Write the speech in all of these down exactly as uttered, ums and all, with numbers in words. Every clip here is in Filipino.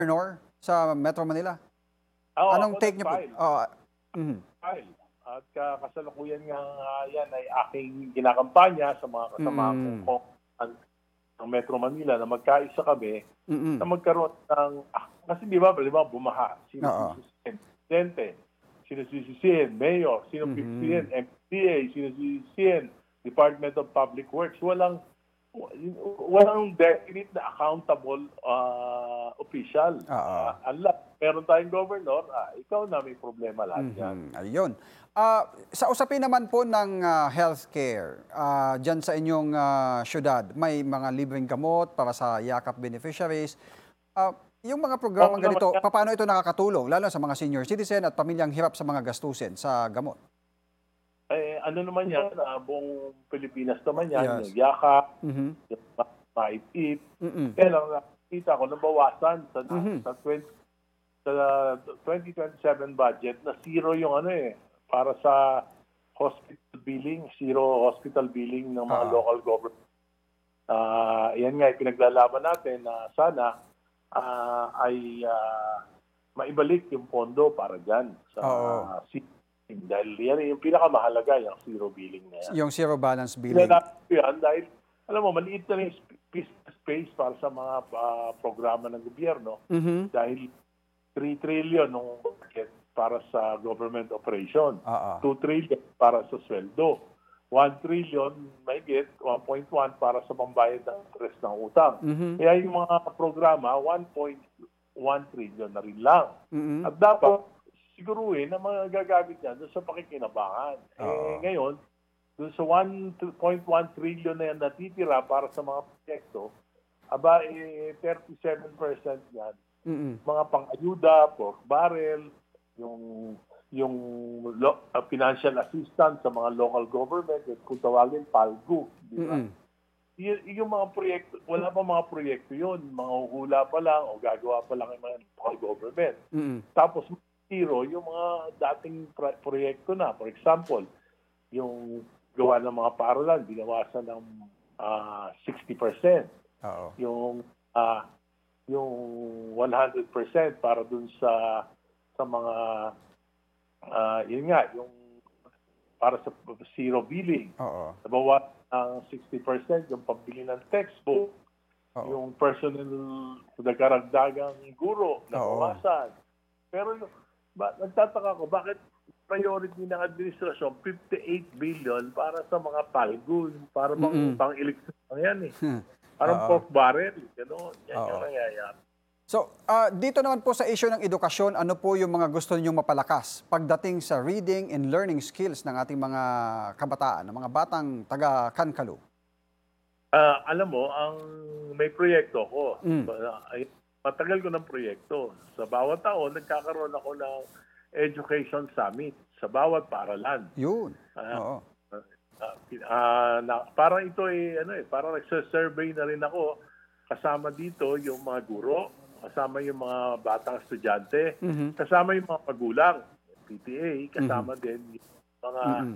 Nor sa Metro Manila. Oo, Anong ako take niyo po? nag-file. Oo. Mhm. File. At ka kasalukuyan nga ah, yan ay aking kinakampanya sa mga kasama kong Mm. congressman ng Metro Manila na magkaisa kami na Mm. magkaroon ng, ah, kasi di ba, di ba bumaha, sino Oo. sisisihin? Presidente, sino sisisihin? Mayor, sino sisisihin? Mhm. M P A, sino sisisihin? Department of Public Works. Walang walang definite na accountable uh, official. Oo. Uh, unlike meron tayong governor, ah, ikaw na may problema lahat yan. Mhm. Ayun. Ah, sa usapin naman po ng ah, healthcare, ah, diyan sa inyong ah, siyudad, may mga libreng gamot para sa yakap beneficiaries. Ah, yung mga Oo programang naman ganito, yan. paano ito nakakatulong lalo sa mga senior citizen at pamilyang hirap sa mga gastusin sa gamot? Eh, ano naman yan, ah, buong Pilipinas naman yan, yung Yes. yakap, Mhm. yung maipip. Mm. Kaya lang nakikita ko, nabawasan sa, Mhm. sa, twenty, sa twenty twenty-seven budget na zero yung ano eh, para sa hospital billing, zero hospital billing ng mga Oo. local government. Ah, yan nga, pinaglalaban natin na sana ah, ay ah, maibalik yung pondo para dyan sa Oo. zero billing. Dahil yan yung pinakamahalaga, yung zero billing na yan. Yung zero balance billing. Pinalapit ko yan dahil, alam mo, maliit na yung sp- space para sa mga ah, programa ng gobyerno Mhm. dahil three trillion nung budget para sa government operation, Oo. two trillion para sa sweldo, one trillion mahigit, one point one para sa pambayad ng interest ng utang. Mhm. Kaya yung mga programa, one point one trillion na rin lang. Mm. At dapat siguruhin na mga gagamit niya doon sa pakikinabangan. Eh, Oo. ngayon, doon sa one point one trillion na yan natitira para sa mga proyekto, aba, eh, thirty-seven percent yan, Mm. mga pang-ayuda, pork barrel, yung yung lo, uh, financial assistance sa mga local government, kung tawagin, PALGO, di ba? Mm. Y- yung mga proyekto, wala pa mga proyekto yun, mga hula pa lang o gagawa pa lang yung mga local government. Mm. Tapos, zero, yung mga dating pra- proyekto na. For example, yung gawa ng mga paaralan, binawasan ng ah, sixty percent. Oo. Yung ah, yung one hundred percent para dun sa sa mga ah, yun nga, yung para sa zero billing. Oo. Nabawas ng sixty percent yung pambili ng textbook, Oo. yung personal na karagdagang guro, nabawasan. Pero yung, ba, nagtataka ko, bakit priority ng administrasyon, fifty-eight billion para sa mga palgun, para bang Mm. pang-eleksyon lang yan eh. Parang Oo. pork barrel, gano'n. Yan Oo. yung nangyayari. So, ah, dito naman po sa issue ng edukasyon, ano po yung mga gusto ninyong mapalakas pagdating sa reading and learning skills ng ating mga kabataan, ng mga batang taga Kankalu? Ah, alam mo, ang may proyekto ko. Mm. Ay, matagal ko ng proyekto. Sa bawat taon, nagkakaroon ako ng education summit sa bawat paaralan. Yun. Ah, Oo. ah, ah, na, parang ito ay ano eh, parang nagsa-survey na rin ako. Kasama dito yung mga guro, kasama yung mga batang estudyante, Mhm. kasama yung mga magulang, P T A, kasama din yung mga Mm.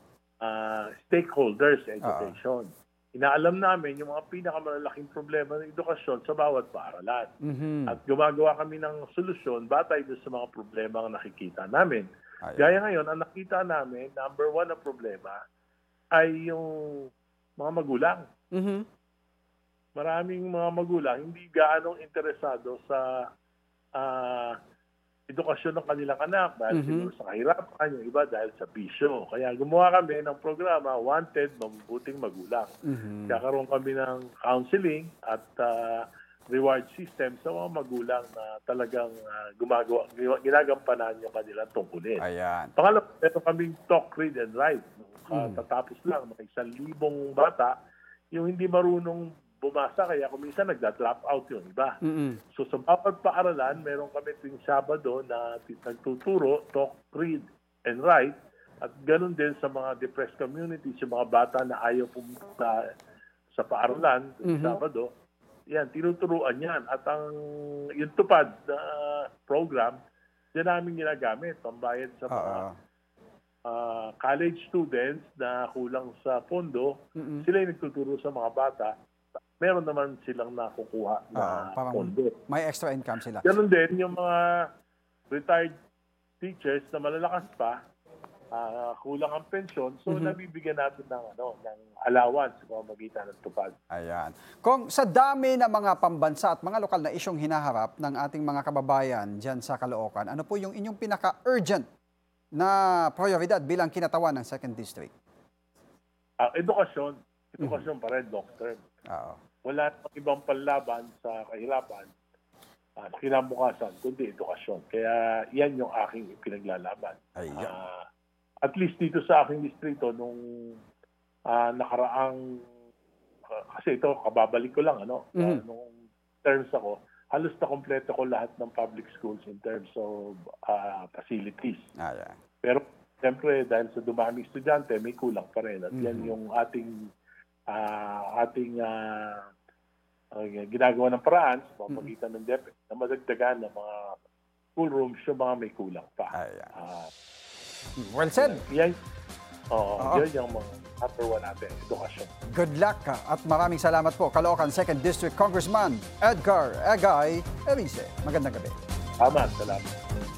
ah, stakeholders sa Oo. education. Inaalam namin yung mga pinakamalalaking problema ng edukasyon sa bawat paaralan. Mhm. At gumagawa kami ng solusyon batay doon sa mga problema ang nakikita namin. Ayun. Gaya ngayon, ang nakita namin, number one na problema ay yung mga magulang. Mhm. Maraming mga magulang hindi gaanong interesado sa ah, edukasyon ng kanilang anak dahil Mhm. siguro sa kahirapan, yung iba dahil sa bisyo. Kaya gumawa kami ng programa, Wanted, Mabubuting Magulang. Mhm. Kakaroon kami ng counseling at ah, reward system sa mga magulang na talagang ah, gumagawa, ginagampanan yung kanilang tungkulin. Ayan. Pangalawa, meron kaming talk, read, and write. Mm. Tatapos lang, mga isang libong bata, yung hindi marunong bumasa, kaya kung minsan nagda-drop out yung iba. Mm. So sa bawat paaralan, meron kami tuwing Sabado na nagtuturo, talk, read, and write. At ganun din sa mga depressed communities, yung mga bata na ayaw pumunta sa paaralan tuwing Mhm. Sabado. Yan, tinuturuan yan. At ang yung tupad na program, yan namin ginagamit, pambayad sa mga Oo. ah, college students na kulang sa pondo. Mm. Sila yung nagtuturo sa mga bata. meron naman silang nakukuha na Ah, parang pondo. may extra income sila. Ganun din yung mga retired teachers na malalakas pa, ah, kulang ang pensyon, so nabibigyan natin ng ano ng allowance sa pamamagitan ng tupad. Ayan. Kung sa dami ng mga pambansa at mga lokal na isyong hinaharap ng ating mga kababayan dyan sa Caloocan, ano po yung inyong pinaka-urgent na prioridad bilang kinatawan ng second District? Ah, edukasyon, edukasyon pa rin, doctor. Oo. Wala namang ibang panlaban sa kahirapan, uh, kinabukasan, kundi edukasyon. Kaya yan yung aking pinaglalaban. Ayan. Uh, at least dito sa aking distrito, nung uh, nakaraang, uh, kasi ito, kababalik ko lang, ano, uh, Mhm. nung terms ako, halos na kompleto ko lahat ng public schools in terms of uh, facilities. Ayan. Pero siyempre, dahil sa dumaming estudyante, may kulang pa rin. At yan yung ating uh, ating uh, uh, ginagawa ng paraan sa pamamagitan ng DepEd na madagdagan ng mga school rooms yung mga may kulang pa. Ayan. Uh, Well said. yan, oo, Oo. yan yung mga number one natin, edukasyon. Good luck ka at maraming salamat po, Caloocan second District Congressman Edgar Egay Erice. Magandang gabi. Tama, salamat.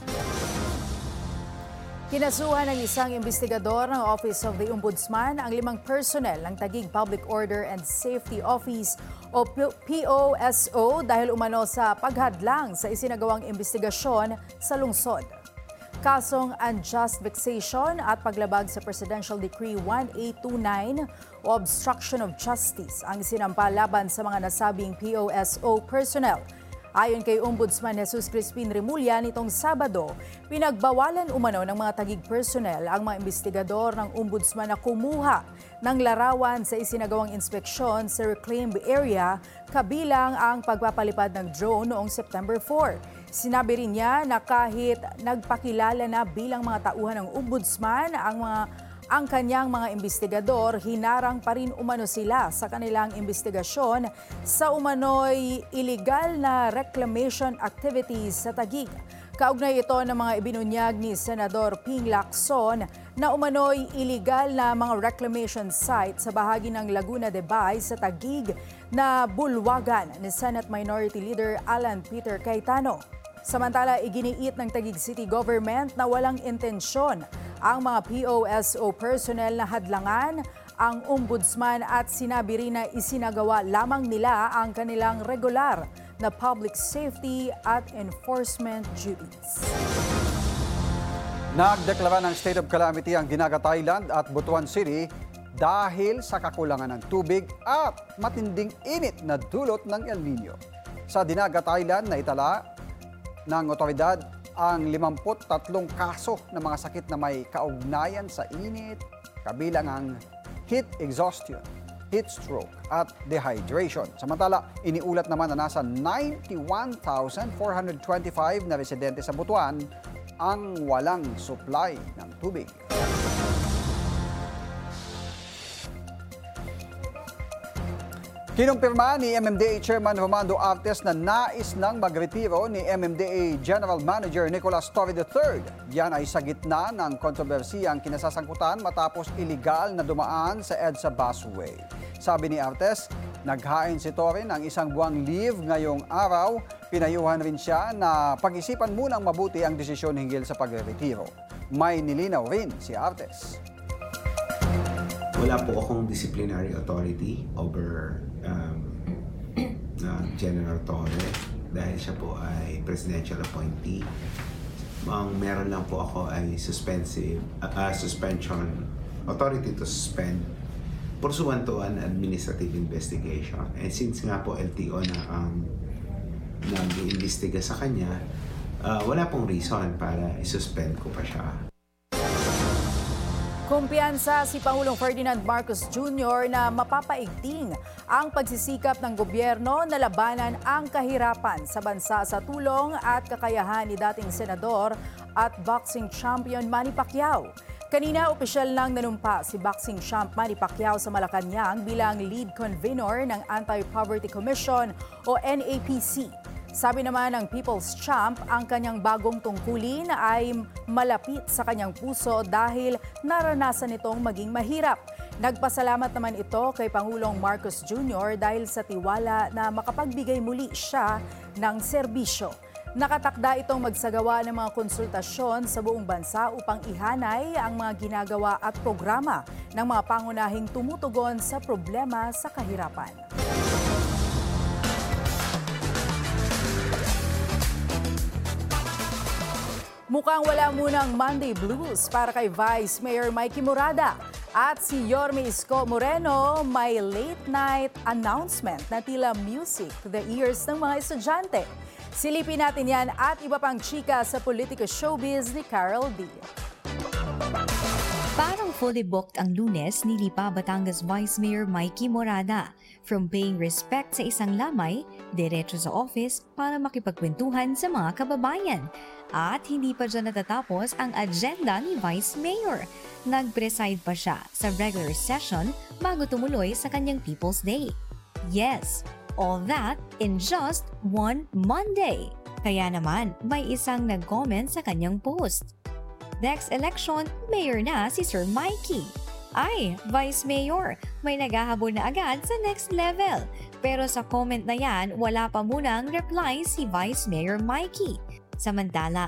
Kinasuhan ng isang investigador ng Office of the Ombudsman ang limang personnel ng Taguig Public Order and Safety Office o P O S O dahil umano sa paghadlang sa isinagawang investigasyon sa lungsod. Kasong unjust vexation at paglabag sa Presidential Decree one eight two nine o obstruction of justice ang isinampa laban sa mga nasabing P O S O personnel. Ayon kay Ombudsman Jesus Crispin Remulla nitong Sabado, pinagbawalan umano ng mga Taguig personnel ang mga investigador ng Ombudsman na kumuha ng larawan sa isinagawang inspeksyon sa reclaimed area kabilang ang pagpapalipad ng drone noong September four. Sinabi rin niya na kahit nagpakilala na bilang mga tauhan ng Ombudsman ang mga ang kanyang mga investigador, hinarang pa rin umano sila sa kanilang investigasyon sa umano'y illegal na reclamation activities sa Taguig. Kaugnay ito ng mga ibinunyag ni Senador Ping Lacson na umano'y illegal na mga reclamation site sa bahagi ng Laguna de Bay sa Taguig na bulwagan ni Senate Minority Leader Alan Peter Cayetano. Samantala, iginiit ng Taguig City Government na walang intensyon ang mga P O S O personnel na hadlangan ang ombudsman at sinabi rin na isinagawa lamang nila ang kanilang regular na public safety at enforcement duties. Nagdeklara ng state of calamity ang Dinagat Island at Butuan City dahil sa kakulangan ng tubig at matinding init na dulot ng El Nino. Sa Dinagat Island na itala ng otoridad ang limampu't tatlong kaso ng mga sakit na may kaugnayan sa init, kabilang ang heat exhaustion, heat stroke at dehydration. Samantala, iniulat naman na nasa ninety-one thousand four hundred twenty-five na residente sa Butuan ang walang supply ng tubig. Kinumpirma ni M M D A Chairman Romando Artes na nais nang magretiro ni M M D A General Manager Nicolas Torre the third. Yan ay sa gitna ng kontrobersiyang kinasasangkutan matapos iligal na dumaan sa EDSA busway. Sabi ni Artes, naghain si Torre ng isang buwang leave ngayong araw. Pinayuhan rin siya na pag-isipan munang mabuti ang desisyon hinggil sa pagretiro. May nilinaw rin si Artes. Wala po akong disciplinary authority over um, uh, General Torre dahil siya po ay presidential appointee. Ang meron lang po ako ay suspensive, uh, uh, suspension, authority to suspend pursuant to an administrative investigation. And since nga po L T O na ang nag-iimbestiga sa kanya, uh, wala pong reason para isuspend ko pa siya. Kumpiyansa si Pangulong Ferdinand Marcos Junior na mapapaigting ang pagsisikap ng gobyerno na labanan ang kahirapan sa bansa sa tulong at kakayahan ni dating senador at boxing champion Manny Pacquiao. Kanina, opisyal nang nanumpa si boxing champ Manny Pacquiao sa Malacanang bilang lead convener ng Anti-Poverty Commission o N A P C. Sabi naman ng People's Champ, ang kanyang bagong tungkulin ay malapit sa kanyang puso dahil naranasan itong maging mahirap. Nagpasalamat naman ito kay Pangulong Marcos Junior dahil sa tiwala na makapagbigay muli siya ng serbisyo. Nakatakda itong magsagawa ng mga konsultasyon sa buong bansa upang ihanay ang mga ginagawa at programa ng mga pangunahing tumutugon sa problema sa kahirapan. Mukhang wala munang Monday blues para kay Vice Mayor Mikey Morada. At si Yorme Isko Moreno may late night announcement na tila music to the ears ng mga estudyante. Silipin natin yan at iba pang chika sa politika showbiz ni Carol D. Parang fully booked ang Lunes ni Lipa Batangas Vice Mayor Mikey Morada. From paying respect sa isang lamay, diretso sa office para makipagkwentuhan sa mga kababayan. At hindi pa dyan natatapos ang agenda ni Vice Mayor. Nag-preside pa siya sa regular session bago tumuloy sa kanyang People's Day. Yes, all that in just one Monday. Kaya naman, may isang nag-comment sa kanyang post. Next election, mayor na si Sir Mikey. Ay, Vice Mayor, may naghahabol na agad sa next level. Pero sa comment na yan, wala pa munang reply si Vice Mayor Mikey. Samantala,